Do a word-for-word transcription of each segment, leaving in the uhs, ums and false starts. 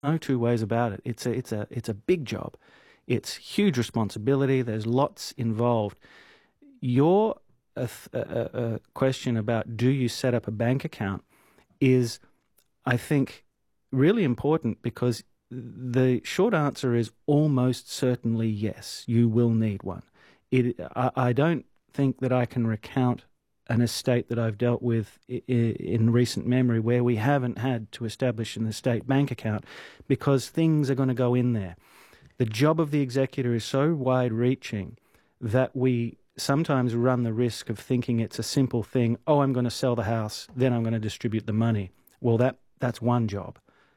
No two ways about it. It's a, it's a, it's a big job. It's huge responsibility. There's lots involved. Your a, a, a question about do you set up a bank account is, I think, really important, because the short answer is almost certainly yes, you will need one. It, I, I don't think that I can recount an estate that I've dealt with in recent memory where we haven't had to establish an estate bank account, because things are going to go in there. The job of the executor is so wide-reaching that we sometimes run the risk of thinking it's a simple thing. Oh, I'm going to sell the house, then I'm going to distribute the money. Well, that that's one job.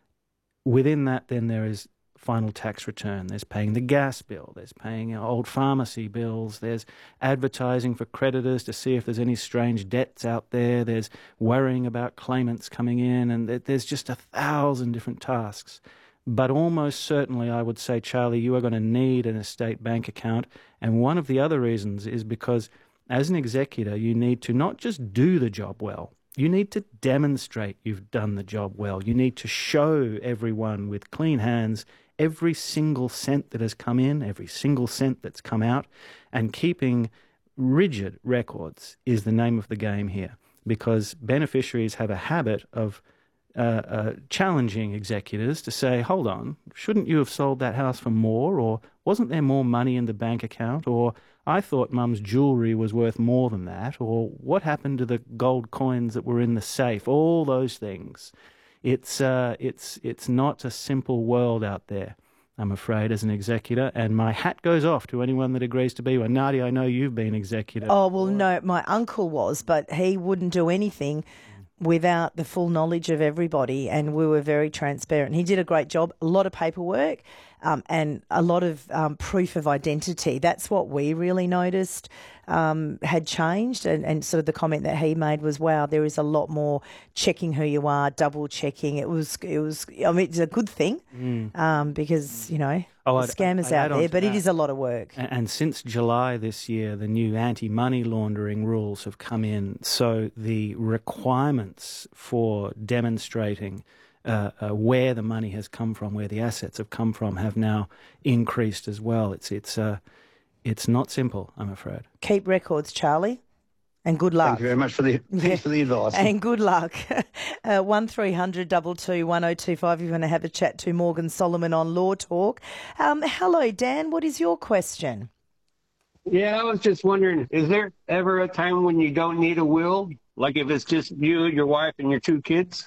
Within that, then there is final tax return. There's paying the gas bill. There's paying old pharmacy bills. There's advertising for creditors to see if there's any strange debts out there. There's worrying about claimants coming in, and there's just a thousand different tasks. But almost certainly, I would say, Charlie, you are going to need an estate bank account. And one of the other reasons is because as an executor, you need to not just do the job well, you need to demonstrate you've done the job well. You need to show everyone with clean hands every single cent that has come in, every single cent that's come out, and keeping rigid records is the name of the game here, because beneficiaries have a habit of uh, uh, challenging executors to say, hold on, shouldn't you have sold that house for more, or wasn't there more money in the bank account, or I thought Mum's jewellery was worth more than that, or what happened to the gold coins that were in the safe, all those things. It's uh, it's it's not a simple world out there, I'm afraid, as an executor, and my hat goes off to anyone that agrees to be one. Nadia, I know you've been executor. Oh, well, no, my uncle was, but he wouldn't do anything without the full knowledge of everybody, and we were very transparent. He did a great job, a lot of paperwork um, and a lot of um, proof of identity. That's what we really noticed um, had changed, and, and sort of the comment that he made was, wow, there is a lot more checking who you are, double checking. It was, it was. I mean, it's a good thing mm. um, because, you know, oh, the scammers I'd, I'd out there, but that. it is a lot of work. And, and since July this year, the new anti-money laundering rules have come in, so the requirements for demonstrating uh, uh, where the money has come from, where the assets have come from, have now increased as well. It's it's uh, it's not simple, I'm afraid. Keep records, Charlie. And good luck. Thank you very much for the thanks yeah. for the advice. And good luck. uh, one three hundred two two one oh two five if you want to have a chat to Morgan Solomon on Law Talk. Um, hello, Dan. What is your question? Yeah, I was just wondering, is there ever a time when you don't need a will? Like if it's just you, your wife, and your two kids?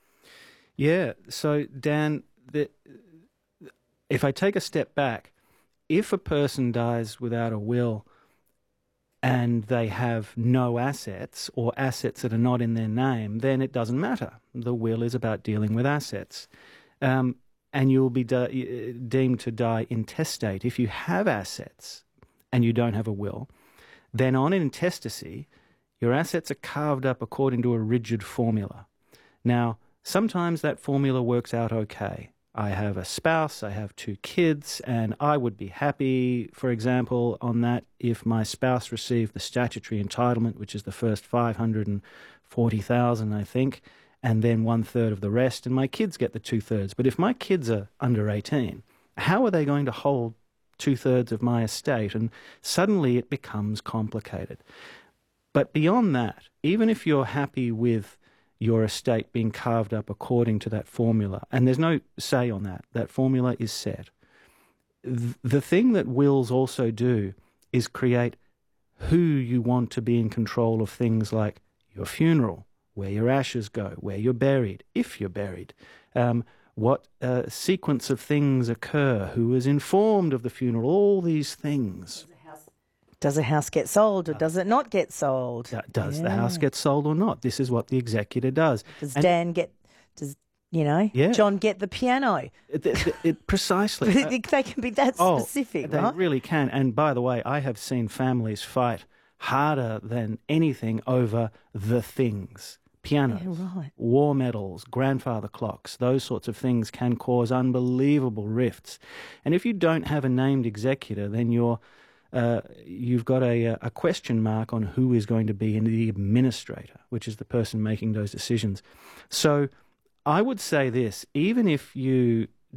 Yeah. So, Dan, the, if I take a step back, if a person dies without a will and they have no assets or assets that are not in their name, then it doesn't matter. The will is about dealing with assets. Um, and you'll be de- deemed to die intestate. If you have assets and you don't have a will, then on intestacy, your assets are carved up according to a rigid formula. Now, sometimes that formula works out okay. I have a spouse, I have two kids, and I would be happy, for example, on that if my spouse received the statutory entitlement, which is the first five hundred forty thousand dollars, I think, and then one-third of the rest, and my kids get the two-thirds. But if my kids are under eighteen, how are they going to hold two-thirds of my estate? And suddenly it becomes complicated. But beyond that, even if you're happy with your estate being carved up according to that formula, and there's no say on that, that formula is set. The thing that wills also do is create who you want to be in control of things like your funeral, where your ashes go, where you're buried, if you're buried, um, what uh, sequence of things occur, who is informed of the funeral, all these things. Does a house get sold or does it not get sold? Does yeah. the house get sold or not? This is what the executor does. Does and Dan get, does, you know, yeah. John get the piano? It, it, it, precisely. they can be that oh, specific, they right? They really can. And by the way, I have seen families fight harder than anything over the things. Pianos, yeah, right. war medals, grandfather clocks, those sorts of things can cause unbelievable rifts. And if you don't have a named executor, then you're Uh, you've got a, a question mark on who is going to be the administrator, which is the person making those decisions. So I would say this, even if you